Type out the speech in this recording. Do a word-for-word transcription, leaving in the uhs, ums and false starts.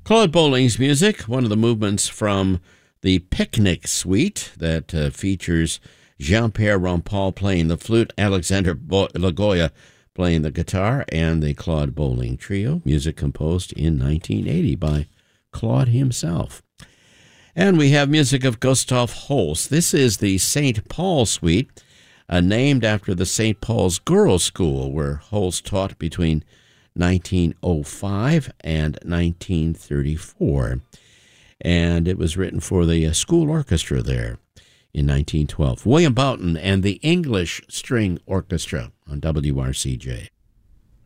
Claude Bolling's music, one of the movements from the Picnic Suite that uh, features Jean-Pierre Rampal playing the flute, Alexander Bo- Lagoya playing the guitar, and the Claude Bolling Trio, music composed in nineteen eighty by Claude himself. And we have music of Gustav Holst. This is the Saint Paul Suite, uh, named after the Saint Paul's Girls' School, where Holst taught between nineteen oh five and nineteen thirty-four. And it was written for the uh, school orchestra there in nineteen twelve. William Boughton and the English String Orchestra on W R C J.